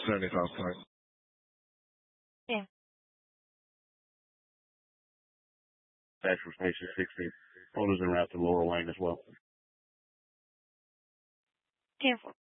75 Park. Yeah. Actual station 60. Photos en route to Laurel Lane as well. 10-4.